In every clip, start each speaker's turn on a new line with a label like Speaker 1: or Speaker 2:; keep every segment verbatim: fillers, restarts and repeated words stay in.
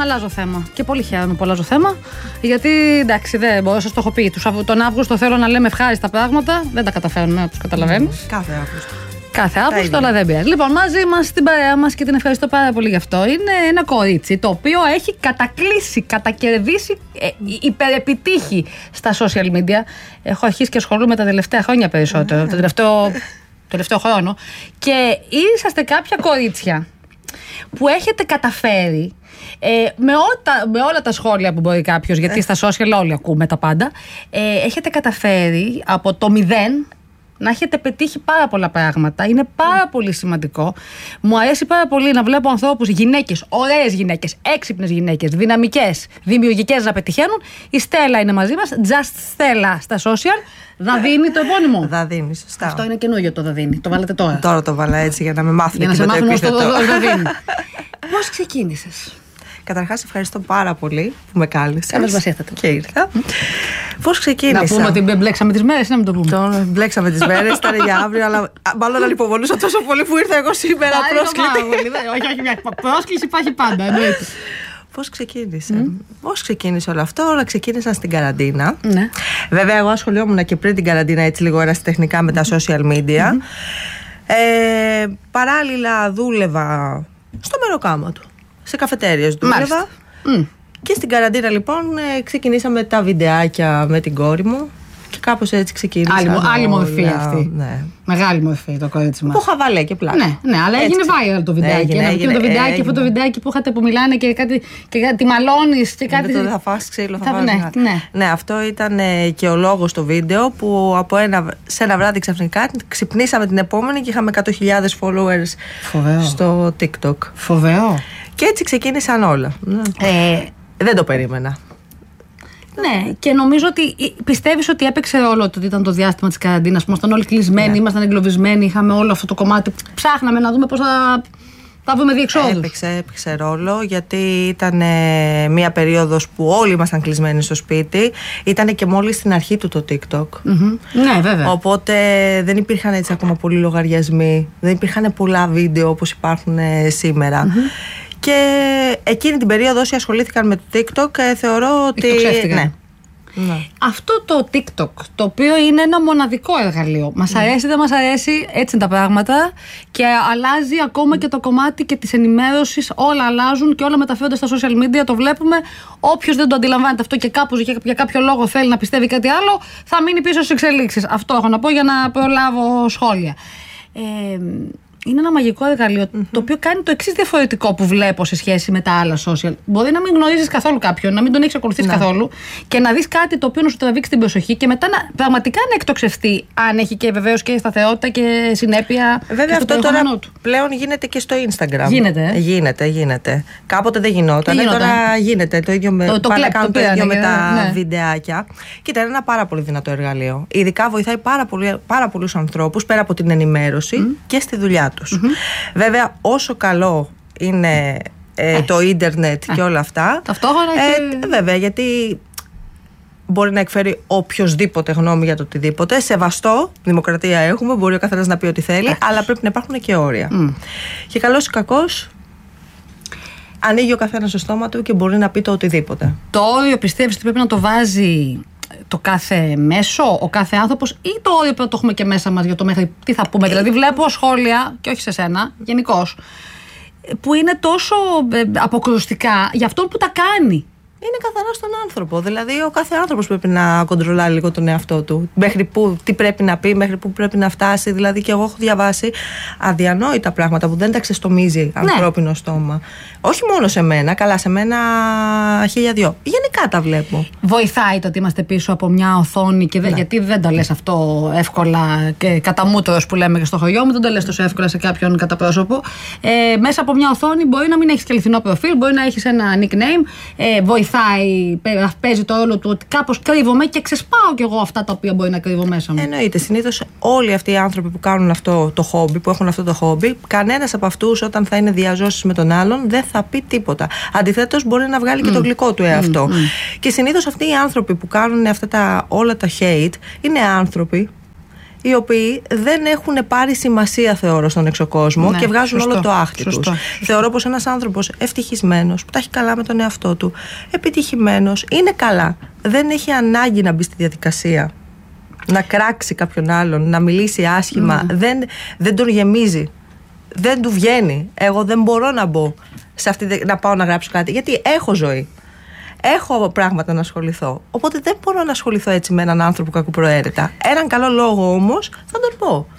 Speaker 1: αλλάζω θέμα. Και πολύ χαίρομαι που αλλάζω θέμα. Γιατί εντάξει, δεν μπορώ, σας το έχω πει. Τον Αύγουστο θέλω να λέμε ευχάριστα πράγματα. Δεν τα καταφέρνουμε, όπως καταλαβαίνεις.
Speaker 2: Κάθε Αύγουστο.
Speaker 1: Κάθε Αύγουστο, αλλά δεν πειράζει. Λοιπόν, μαζί μας στην παρέα μας και την ευχαριστώ πάρα πολύ γι' αυτό. Είναι ένα κορίτσι το οποίο έχει κατακλείσει, κατακερδίσει, ε, υπερεπιτύχει στα social media. Έχω αρχίσει και ασχολούμαι τα τελευταία χρόνια περισσότερο. το τελευταίο, τελευταίο χρόνο. Και είσαστε κάποια κορίτσια που έχετε καταφέρει ε, με, ό, με όλα τα σχόλια που μπορεί κάποιος, γιατί στα social όλοι ακούμε τα πάντα, ε, έχετε καταφέρει από το μηδέν να έχετε πετύχει πάρα πολλά πράγματα. Είναι πάρα πολύ σημαντικό. Μου αρέσει πάρα πολύ να βλέπω ανθρώπους, γυναίκες, ωραίες γυναίκες, έξυπνες γυναίκες, δυναμικές, δημιουργικές να πετυχαίνουν. Η Στέλλα είναι μαζί μας. Just Stella στα social. Δαδίνη το επώνυμο.
Speaker 2: Δαδίνη, σωστά.
Speaker 1: Αυτό είναι καινούριο το Δαδίνη. Το βάλατε τώρα.
Speaker 2: Τώρα το βάλα έτσι για να με μάθουν
Speaker 1: για να
Speaker 2: και
Speaker 1: σε
Speaker 2: με το επίθετο.
Speaker 1: Δαδίνη. Πώς ξεκίνησες?
Speaker 2: Καταρχάς, ευχαριστώ πάρα πολύ που με κάλεσες.
Speaker 1: Καλώς μας ήρθατε.
Speaker 2: Και ήρθα. Πώς ξεκίνησα?
Speaker 1: Να πούμε ότι μπλέξαμε τις μέρες, να μην το πούμε.
Speaker 2: Το μπλέξαμε τις μέρες, ήταν για αύριο, αλλά μάλλον ανυπομονούσα τόσο πολύ που ήρθα εγώ σήμερα πρόσκλητη.
Speaker 1: Όχι, όχι, μια πρόσκληση υπάρχει πάντα, εννοείται.
Speaker 2: Πώς ξεκίνησε? Mm. Πώς ξεκίνησε όλο αυτό? Όλα ξεκίνησαν στην καραντίνα.
Speaker 1: Ναι.
Speaker 2: Βέβαια, εγώ ασχολιόμουν και πριν την καραντίνα έτσι λίγο ερασιτεχνικά με τα social media. Mm-hmm. Ε, παράλληλα δούλευα στο μεροκάμα του. Σε καφετέριες δούλευα. Mm. Και στην καραντίνα λοιπόν ξεκινήσαμε τα βιντεάκια με την κόρη μου. Και κάπως έτσι ξεκίνησα.
Speaker 1: Άλλη, άλλη μορφή αυτή.
Speaker 2: Ναι.
Speaker 1: Μεγάλη μορφή το κορίτσι μας.
Speaker 2: Που χαβαλέ και πλάκα.
Speaker 1: Ναι, ναι, αλλά έγινε viral το βιντεάκι.
Speaker 2: Έγινε,
Speaker 1: Ένα
Speaker 2: έγινε,
Speaker 1: το βιντεάκι,
Speaker 2: έγινε.
Speaker 1: αυτό το βιντεάκι που είχατε που μιλάνε και κάτι. Και κάτι μαλώνεις και κάτι.
Speaker 2: Δεν το θα φας ξύλο, θα,
Speaker 1: θα
Speaker 2: φας.
Speaker 1: Ναι, ναι.
Speaker 2: ναι, αυτό ήταν και ο λόγος στο βίντεο που από ένα, σε ένα βράδυ ξαφνικά ξυπνήσαμε την επόμενη και είχαμε εκατό χιλιάδες followers.
Speaker 1: Φοβερό.
Speaker 2: Στο TikTok.
Speaker 1: Φοβερό.
Speaker 2: Και έτσι ξεκίνησαν όλα. Ε, δεν το περίμενα.
Speaker 1: Ναι, και νομίζω ότι πιστεύεις ότι έπαιξε ρόλο το ότι ήταν το διάστημα της καραντίνας, που ήμασταν όλοι κλεισμένοι, ναι. ήμασταν εγκλωβισμένοι, είχαμε όλο αυτό το κομμάτι. Ψάχναμε να δούμε πώς θα, θα βρούμε διεξόδους.
Speaker 2: Έπαιξε, έπαιξε ρόλο, γιατί ήταν ε, μία περίοδος που όλοι ήμασταν κλεισμένοι στο σπίτι. Ήταν και μόλις στην αρχή του το TikTok.
Speaker 1: Mm-hmm. Ναι, βέβαια.
Speaker 2: Οπότε δεν υπήρχαν έτσι ακόμα πολλοί λογαριασμοί, δεν υπήρχαν πολλά βίντεο όπως υπάρχουν ε, σήμερα. Mm-hmm. Και εκείνη την περίοδο όσοι ασχολήθηκαν με το TikTok ε, θεωρώ ότι. Ναι. Ναι.
Speaker 1: Αυτό το TikTok, το οποίο είναι ένα μοναδικό εργαλείο. Μας mm. αρέσει, δεν μας αρέσει, έτσι είναι τα πράγματα. Και αλλάζει ακόμα και το κομμάτι και της ενημέρωσης. Όλα αλλάζουν και όλα μεταφέρονται στα social media. Το βλέπουμε. Όποιος δεν το αντιλαμβάνεται αυτό και κάπως για, για κάποιο λόγο θέλει να πιστεύει κάτι άλλο, θα μείνει πίσω στις εξελίξεις. Αυτό έχω να πω για να προλάβω σχόλια. Ε, Είναι ένα μαγικό εργαλείο, mm-hmm. το οποίο κάνει το εξής διαφορετικό που βλέπω σε σχέση με τα άλλα social. Μπορεί να μην γνωρίζεις καθόλου κάποιον, να μην τον έχεις ακολουθήσει ναι. καθόλου και να δεις κάτι το οποίο να σου τραβήξει την προσοχή και μετά να, πραγματικά να εκτοξευτεί, αν έχει και βεβαίως και σταθερότητα και συνέπεια.
Speaker 2: Βέβαια, αυτό τώρα του. πλέον γίνεται και στο Instagram.
Speaker 1: Γίνεται. Ε?
Speaker 2: Γίνεται, γίνεται. Κάποτε δεν γινόταν. Τώρα γίνεται το ίδιο με,
Speaker 1: το, το,
Speaker 2: κλέπ, το, το ίδιο με
Speaker 1: ναι,
Speaker 2: τα
Speaker 1: ναι.
Speaker 2: βιντεάκια. Κοίτα, είναι ένα πάρα πολύ δυνατό εργαλείο. Ειδικά βοηθάει πάρα, πολύ, πάρα πολλούς ανθρώπους πέρα από την ενημέρωση mm. και στη δουλειά τους. Mm-hmm. Βέβαια, όσο καλό είναι ε, ε. το ίντερνετ ε. και όλα αυτά.
Speaker 1: Ταυτόχρονα
Speaker 2: ε, και... Βέβαια, γιατί μπορεί να εκφέρει οποιοσδήποτε γνώμη για το οτιδήποτε. Σεβαστό, δημοκρατία έχουμε, μπορεί ο καθένας να πει ό,τι θέλει, ε. αλλά πρέπει να υπάρχουν και όρια. Mm. Και καλός ή κακός, ανοίγει ο καθένας το στόμα του και μπορεί να πει το οτιδήποτε.
Speaker 1: Το όριο πιστεύεις ότι πρέπει να το βάζει το κάθε μέσο, ο κάθε άνθρωπος, ή το όριο που το έχουμε και μέσα μας για το μέχρι τι θα πούμε? Δηλαδή, βλέπω σχόλια, και όχι σε σένα, γενικώς, που είναι τόσο αποκρουστικά για αυτόν που τα κάνει.
Speaker 2: Είναι καθαρά στον άνθρωπο. Δηλαδή, ο κάθε άνθρωπος πρέπει να κοντρολάρει λίγο τον εαυτό του. Μέχρι που, τι πρέπει να πει, μέχρι που πρέπει να φτάσει. Δηλαδή, και εγώ έχω διαβάσει αδιανόητα πράγματα που δεν τα ξεστομίζει ναι. ανθρώπινο στόμα. Όχι μόνο σε μένα, καλά, σε μένα χίλια δυο. Γενικά τα βλέπω.
Speaker 1: Βοηθάει το ότι είμαστε πίσω από μια οθόνη, και δε, ναι. γιατί δεν το λες αυτό εύκολα και κατά μούτρος που λέμε και στο χωριό μου, δεν το λες τόσο εύκολα σε κάποιον κατά πρόσωπο. Ε, μέσα από μια οθόνη μπορεί να μην έχεις και αληθινό προφίλ, μπορεί να έχεις ένα nickname. Ε, βοηθάει, παίζει το ρόλο του ότι κάπως κρύβομαι και ξεσπάω κι εγώ αυτά τα οποία μπορεί να κρύβω μέσα μου.
Speaker 2: Εννοείται. Συνήθως όλοι αυτοί οι άνθρωποι που κάνουν αυτό το χόμπι, που έχουν αυτό το χόμπι, κανένας από αυτούς όταν θα είναι διαζώσεις με τον άλλον δεν θα πει τίποτα. Αντιθέτως, μπορεί να βγάλει mm. και το γλυκό του εαυτό. Mm. Και συνήθως αυτοί οι άνθρωποι που κάνουν αυτά τα, όλα τα hate είναι άνθρωποι οι οποίοι δεν έχουν πάρει σημασία, θεωρώ, στον εξωκόσμο, ναι, και βγάζουν σωστό, όλο το άχτι τους. Θεωρώ πως ένας άνθρωπος ευτυχισμένος, που τα έχει καλά με τον εαυτό του, επιτυχημένος, είναι καλά. Δεν έχει ανάγκη να μπει στη διαδικασία, να κράξει κάποιον άλλον, να μιλήσει άσχημα. Mm. Δεν, δεν τον γεμίζει. Δεν του βγαίνει. Εγώ δεν μπορώ να μπω σε αυτή, να πάω να γράψω κάτι, γιατί έχω ζωή. Έχω πράγματα να ασχοληθώ. Οπότε δεν μπορώ να ασχοληθώ έτσι με έναν άνθρωπο κακοπροαίρετα. Έναν καλό λόγο όμως θα τον πω.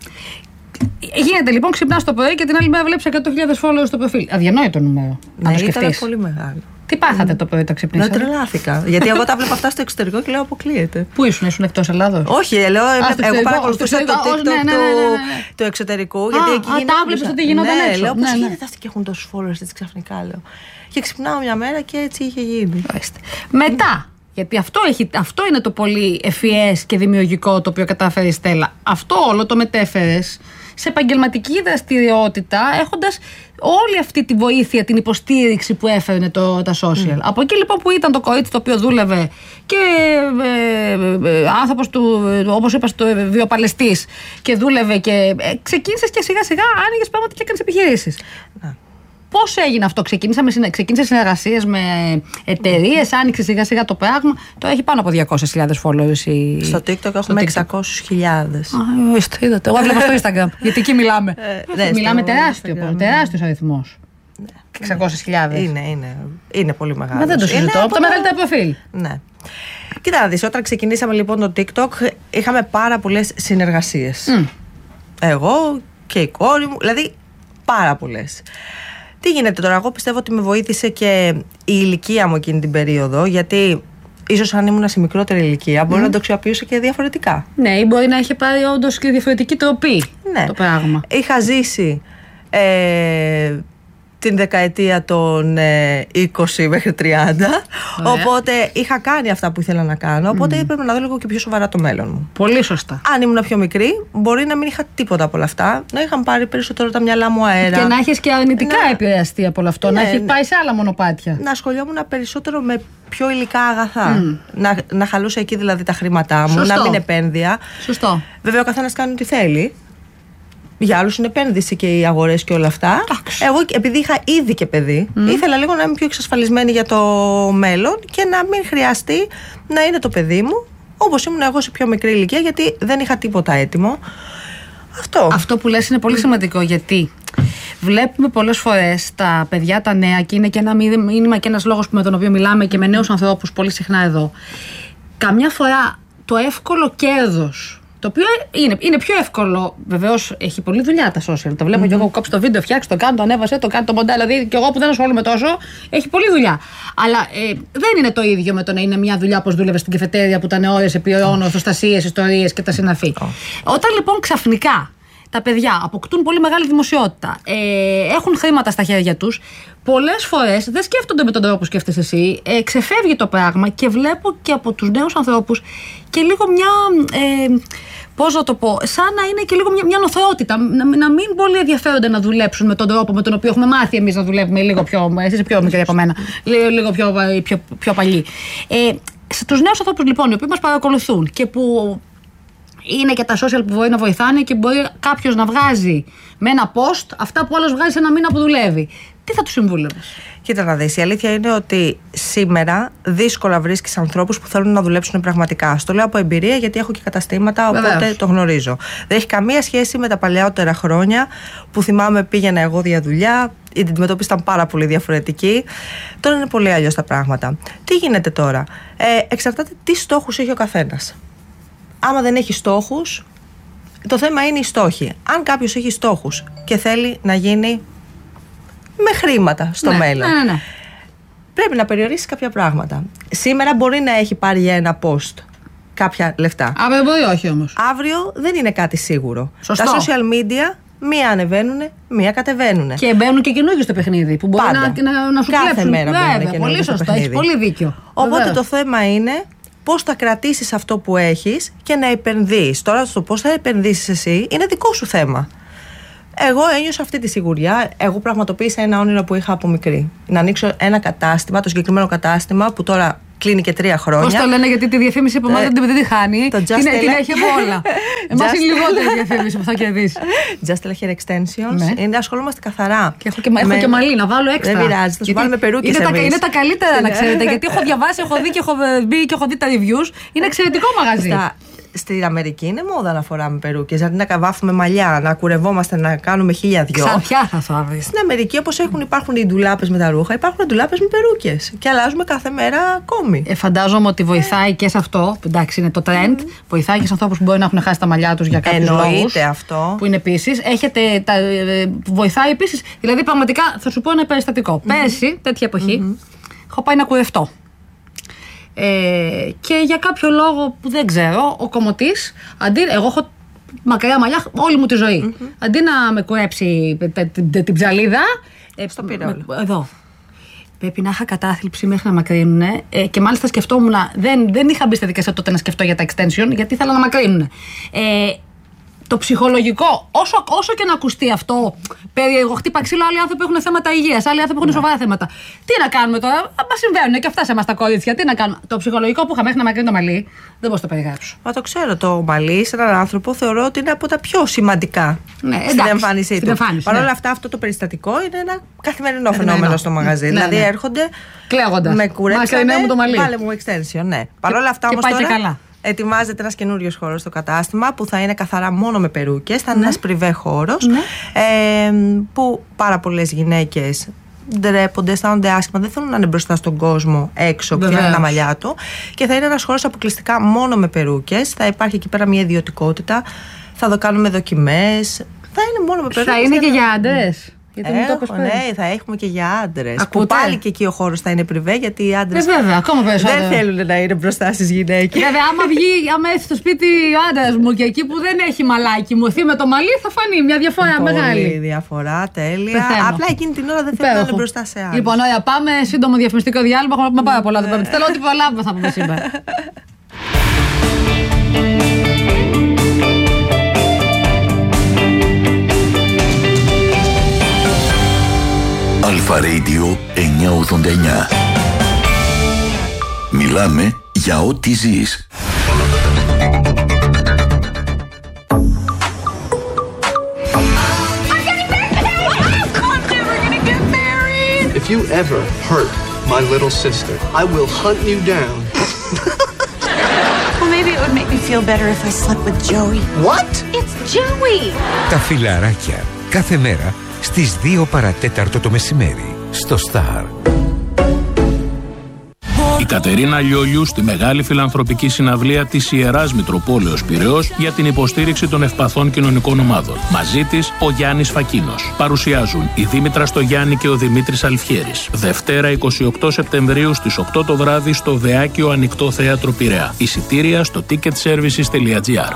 Speaker 1: Γίνεται λοιπόν, ξυπνάς το πρωί και την άλλη μέρα βλέπεις εκατό χιλιάδες followers στο προφίλ. Αδιανόητο νούμερο.
Speaker 2: Ναι, ήταν πολύ μεγάλο.
Speaker 1: Τι πάθατε mm. το πρωί, το ξυπνήσατε?
Speaker 2: Να τρελάθηκα. Γιατί εγώ τα βλέπω αυτά στο εξωτερικό και λέω αποκλείεται.
Speaker 1: Πού ήσουν, ήσουν εκτός Ελλάδος?
Speaker 2: Όχι, λέω, Α, εγώ παρακολουθούσα το TikTok ναι, ναι, ναι, ναι, ναι. του εξωτερικού.
Speaker 1: Α,
Speaker 2: γιατί εκεί
Speaker 1: α, τα βλέπεις ότι γινόταν
Speaker 2: ναι,
Speaker 1: έξω.
Speaker 2: Λέω πώς
Speaker 1: ναι, ναι.
Speaker 2: γίνεται αυτοί και έχουν τόσους followers έτσι ξαφνικά, λέω. Και ξυπνάω μια μέρα και έτσι είχε γίνει.
Speaker 1: Μετά. Γιατί αυτό, έχει, αυτό είναι το πολύ ευφυές και δημιουργικό το οποίο κατάφερε η Στέλλα. Αυτό όλο το μετέφερες σε επαγγελματική δραστηριότητα, έχοντας όλη αυτή τη βοήθεια, την υποστήριξη που έφερνε το, τα social. Mm. Από εκεί λοιπόν που ήταν το κορίτσι το οποίο δούλευε και ε, ε, άνθρωπος του, όπως είπα, το βιοπαλαιστής και δούλευε και ε, ξεκίνησες και σιγά σιγά άνοιγες πράγματα και έκανες επιχειρήσεις. Mm. Πώς έγινε αυτό? Ξεκίνησε συνεργασίες με εταιρείες, άνοιξε σιγά σιγά το πράγμα. Τώρα έχει πάνω από διακόσιες χιλιάδες followers. Η...
Speaker 2: Στο TikTok έχουμε εξακόσιες χιλιάδες.
Speaker 1: Α, είδατε. Εγώ έβλεπα στο Instagram. Γιατί εκεί μιλάμε. Ε, μιλάμε τεράστιο, Instagram, τεράστιος αριθμός. Ναι. εξακόσιες χιλιάδες.
Speaker 2: Είναι, είναι, είναι πολύ μεγάλο.
Speaker 1: Μα δεν το συζητώ. Από τα μεγαλύτερα προφίλ.
Speaker 2: Ναι. Κοίτα να δεις, όταν ξεκινήσαμε λοιπόν το TikTok, είχαμε πάρα πολλές συνεργασίες. Mm. Εγώ και η κόρη μου, δηλαδή πάρα πολλές. Τι γίνεται τώρα? Εγώ πιστεύω ότι με βοήθησε και η ηλικία μου εκείνη την περίοδο, γιατί ίσως αν ήμουν σε μικρότερη ηλικία μπορεί mm. να το αξιοποιούσα και διαφορετικά.
Speaker 1: Ναι, ή μπορεί να είχε πάρει όντως και διαφορετική τροπή
Speaker 2: ναι.
Speaker 1: το πράγμα.
Speaker 2: Είχα ζήσει ε, την δεκαετία των ε, είκοσι μέχρι τριάντα, ωραία. Οπότε είχα κάνει αυτά που ήθελα να κάνω, οπότε mm. έπρεπε να δω λίγο και πιο σοβαρά το μέλλον μου.
Speaker 1: Πολύ σωστά.
Speaker 2: Αν ήμουν πιο μικρή, μπορεί να μην είχα τίποτα από όλα αυτά, να είχαν πάρει περισσότερο τα μυαλά μου αέρα.
Speaker 1: Και να έχεις και αρνητικά να... επηρεαστεί από όλο αυτό, ναι, να έχει ναι. πάει σε άλλα μονοπάτια.
Speaker 2: Να ασχολιόμουν περισσότερο με πιο υλικά αγαθά. Mm. Να, να χαλούσα εκεί δηλαδή τα χρήματά μου, σωστό. Να μην επένδυα.
Speaker 1: Σωστό.
Speaker 2: Βέβαια, ο καθένας κάνει ό,τι θέλει. Για άλλους είναι επένδυση και οι αγορές και όλα αυτά. Άξι. Εγώ, επειδή είχα ήδη και παιδί, mm. ήθελα λίγο να είμαι πιο εξασφαλισμένη για το μέλλον και να μην χρειαστεί να είναι το παιδί μου όπως ήμουν εγώ σε πιο μικρή ηλικία, γιατί δεν είχα τίποτα έτοιμο. Αυτό.
Speaker 1: Αυτό που λες είναι πολύ σημαντικό, γιατί βλέπουμε πολλές φορές τα παιδιά, τα νέα, και είναι και ένα μήνυμα και ένας λόγος με τον οποίο μιλάμε και με νέους ανθρώπους πολύ συχνά εδώ. Καμιά φορά το εύκολο κέρδος, το οποίο είναι, είναι πιο εύκολο, βεβαίως έχει πολλή δουλειά τα social. Το βλέπω mm-hmm. και εγώ, κόψω το βίντεο, φτιάξω το, κάνω το, ανέβασε, το κάνω το μοντέλο. Δηλαδή και εγώ που δεν ασχολούμαι τόσο, έχει πολλή δουλειά. Αλλά ε, δεν είναι το ίδιο με το να είναι μια δουλειά όπως δούλευε στην καφετέρια που ήταν ώρες επί ορθοστασίες, ιστορίες και τα συναφή. Oh. Όταν λοιπόν ξαφνικά τα παιδιά αποκτούν πολύ μεγάλη δημοσιότητα, ε, έχουν χρήματα στα χέρια τους, πολλές φορές δεν σκέφτονται με τον τρόπο που σκέφτεσαι εσύ, ε, ξεφεύγει το πράγμα και βλέπω και από τους νέους ανθρώπους και λίγο μια, ε, πώς να το πω, σαν να είναι και λίγο μια, μια νοθεότητα, να, να μην πολύ ενδιαφέρονται να δουλέψουν με τον τρόπο με τον οποίο έχουμε μάθει εμείς να δουλεύουμε, λίγο πιο, εσείς πιο μικροί από μένα, λίγο, λίγο πιο, πιο, πιο παλιοί. Ε, στους νέους ανθρώπους λοιπόν, οι οποίοι μας παρακολουθούν και που είναι και τα social που μπορεί να βοηθάνε και μπορεί κάποιος να βγάζει με ένα post αυτά που άλλος βγάζει σε ένα μήνα που δουλεύει. Τι θα του συμβούλευες?
Speaker 2: Κοίτα να δεις, η αλήθεια είναι ότι σήμερα δύσκολα βρίσκεις ανθρώπους που θέλουν να δουλέψουν πραγματικά. Στο λέω από εμπειρία, γιατί έχω και καταστήματα, οπότε βεβαίως το γνωρίζω. Δεν έχει καμία σχέση με τα παλαιότερα χρόνια που θυμάμαι πήγαινα εγώ για δουλειά, η αντιμετώπιση ήταν πάρα πολύ διαφορετική. Τώρα είναι πολύ αλλιώς τα πράγματα. Τι γίνεται τώρα? Ε, εξαρτάται τι στόχους έχει ο καθένας. Άμα δεν έχει στόχους, το θέμα είναι οι στόχοι. Αν κάποιος έχει στόχους και θέλει να γίνει με χρήματα στο
Speaker 1: ναι,
Speaker 2: μέλλον,
Speaker 1: ναι, ναι, ναι.
Speaker 2: πρέπει να περιορίσει κάποια πράγματα. Σήμερα μπορεί να έχει πάρει ένα post κάποια λεφτά.
Speaker 1: Αύριο μπορεί όχι όμως.
Speaker 2: Αύριο δεν είναι κάτι σίγουρο.
Speaker 1: Σωστό.
Speaker 2: Τα social media μία ανεβαίνουν, μία κατεβαίνουν.
Speaker 1: Και μπαίνουν και καινούργιοι στο παιχνίδι που μπορεί
Speaker 2: πάντα
Speaker 1: να, να, να σου
Speaker 2: κάθε
Speaker 1: κλέψουν.
Speaker 2: Μέρα
Speaker 1: βέβαια, πολύ σωστό, έχει πολύ δίκιο.
Speaker 2: Οπότε
Speaker 1: βέβαια.
Speaker 2: Το θέμα είναι πώς θα κρατήσεις αυτό που έχεις και να επενδύεις. Τώρα το πώς θα επενδύσεις εσύ είναι δικό σου θέμα. Εγώ ένιωσα αυτή τη σιγουριά. Εγώ πραγματοποίησα ένα όνειρο που είχα από μικρή. Να ανοίξω ένα κατάστημα, το συγκεκριμένο κατάστημα που τώρα κλείνει και τρία χρόνια.
Speaker 1: Πώς το λένε, γιατί τη διαφήμιση από εμάς δεν τη χάνει.
Speaker 2: Το
Speaker 1: την, την έχει από όλα. Εμάς είναι λιγότερη διαφήμιση που θα κερδίσει.
Speaker 2: Just Hair Extensions. Ναι. Είναι, ασχολούμαστε καθαρά.
Speaker 1: Και έχω και, με... και μαλλί, να βάλω έξτρα.
Speaker 2: Δεν πειράζει, θα σου βάλουμε περούκες.
Speaker 1: Είναι, είναι τα καλύτερα, να ξέρετε. Γιατί έχω διαβάσει, έχω δει και έχω μπει και έχω δει τα reviews. Είναι εξαιρετικό μαγαζί.
Speaker 2: Στα... Στην Αμερική είναι μόδα να φοράμε περούκες. Δηλαδή να καβάφουμε μαλλιά, να κουρευόμαστε, να κάνουμε χίλια δυο.
Speaker 1: Ξαφιά θα φάβει.
Speaker 2: Στην Αμερική, όπως έχουν, υπάρχουν οι ντουλάπες με τα ρούχα, υπάρχουν ντουλάπες με περούκες. Και αλλάζουμε κάθε μέρα ακόμη.
Speaker 1: Ε, φαντάζομαι ότι βοηθάει και σε αυτό. Εντάξει, είναι το trend. Mm. Βοηθάει και σε ανθρώπους που μπορεί να έχουν χάσει τα μαλλιά τους για κάποιους λόγους.
Speaker 2: Εννοείται αυτό.
Speaker 1: Που είναι επίσης. Έχετε. Τα, βοηθάει επίσης. Δηλαδή, πραγματικά θα σου πω ένα περιστατικό. Mm-hmm. Πέρσι, τέτοια εποχή, mm-hmm. έχω πάει να κουρευτώ. Ε, και για κάποιο λόγο που δεν ξέρω, ο κομμωτής, αντί, εγώ έχω μακριά μαλλιά όλη μου τη ζωή. Mm-hmm. Αντί να με κουρέψει την ψαλίδα.
Speaker 2: Στο πυρόλο.
Speaker 1: Εδώ. Πρέπει να είχα κατάθλιψη μέχρι να μακρύνουν. Ε, και μάλιστα σκεφτόμουν. Δεν, δεν είχα μπει στα δικασία τότε να σκεφτώ για τα extension, γιατί ήθελα να μακρύνουν. Ε, Το ψυχολογικό, όσο, όσο και να ακουστεί αυτό, περίεργο, χτύπα ξύλο, άλλοι άνθρωποι έχουν θέματα υγείας, άλλοι άνθρωποι έχουν σοβαρά θέματα. Τι να κάνουμε τώρα, μα συμβαίνουν και αυτά σε εμάς τα κορίτσια. Τι να κάνουμε. Το ψυχολογικό που είχα μέχρι να μακρύνει το μαλλί, δεν μπορώ να το περιγράψω.
Speaker 2: Μα το ξέρω, το μαλλί σε έναν άνθρωπο θεωρώ ότι είναι από τα πιο σημαντικά
Speaker 1: ναι,
Speaker 2: στην εντάξει, εμφάνισή του. Παρ' όλα
Speaker 1: ναι.
Speaker 2: αυτά, αυτό το περιστατικό είναι ένα καθημερινό φαινόμενο στο μαγαζί. Ναι, δηλαδή
Speaker 1: ναι.
Speaker 2: έρχονται.
Speaker 1: Κλαίγοντας.
Speaker 2: Με κουρέψανε,
Speaker 1: μου το μαλλί.
Speaker 2: Βάλε μου extension, ναι. Παρ' όλα αυτά όμως τώρα.
Speaker 1: Καλά.
Speaker 2: Ετοιμάζεται ένας καινούριος χώρος στο κατάστημα που θα είναι καθαρά μόνο με περούκες. Θα είναι
Speaker 1: ναι.
Speaker 2: ένας πριβέ χώρος
Speaker 1: ναι.
Speaker 2: ε, που πάρα πολλές γυναίκες ντρέπονται, αισθάνονται άσχημα, δεν θέλουν να είναι μπροστά στον κόσμο έξω που φτιάχνουν τα μαλλιά του. Και θα είναι ένας χώρος αποκλειστικά μόνο με περούκες. Θα υπάρχει εκεί πέρα μια ιδιωτικότητα. Θα δω κάνουμε δοκιμές. Θα είναι μόνο με περούκες.
Speaker 1: Θα είναι και για άντρες. Γιατί
Speaker 2: Έχω, ναι, θα έχουμε και για άντρες. Που πάλι και εκεί ο χώρος θα είναι πριβέ, γιατί οι άντρες
Speaker 1: ε, βέβαια, ακόμα
Speaker 2: δεν θέλουν να είναι μπροστά στις γυναίκες.
Speaker 1: Βέβαια, άμα βγει, άμα έρθει στο σπίτι ο άντρας μου και εκεί που δεν έχει μαλάκι, μουθεί με το μαλλί, θα φανεί μια διαφορά
Speaker 2: πολύ
Speaker 1: μεγάλη.
Speaker 2: Πολύ διαφορά, τέλεια. Πεθαίνω. Απλά εκείνη την ώρα δεν θέλουν να είναι μπροστά σε άλλους.
Speaker 1: Λοιπόν, ωραία, πάμε σύντομο διαφημιστικό διάλειμμα. Έχουμε να πούμε πάρα πολλά. Θέλω ότι προλάβουμε θα πούμε σήμερα.
Speaker 3: Αλφα Radio εννιακόσια ογδόντα εννιά. Μιλάμε για ό,τι ζεις.
Speaker 4: If you ever hurt my little sister, I will hunt you down.
Speaker 5: Well, maybe it would make me feel better if I slept with Joey.
Speaker 4: What?
Speaker 5: It's Joey!
Speaker 6: Τα φιλαράκια. Κάθε μέρα στις δύο παρατέταρτο το μεσημέρι στο Star.
Speaker 7: Η Κατερίνα Λιόλιου στη μεγάλη φιλανθρωπική συναυλία της Ιεράς Μητροπόλεως Πειραιώς για την υποστήριξη των ευπαθών κοινωνικών ομάδων. Μαζί της ο Γιάννης Φακίνος. Παρουσιάζουν η Δήμητρα Στογιάννη και ο Δημήτρης Αλφιέρης. Δευτέρα εικοστή ογδόη Σεπτεμβρίου στις οκτώ το βράδυ στο Βεάκιο Ανοιχτό Θέατρο Πειραιά. Εισιτήρια στο ticket services τελεία gr.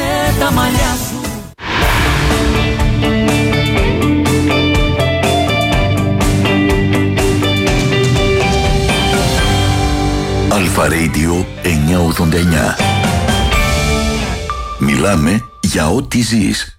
Speaker 3: Αλφα Radio εννιακόσια ογδόντα εννιά. Μιλάμε για ό,τι ζεις.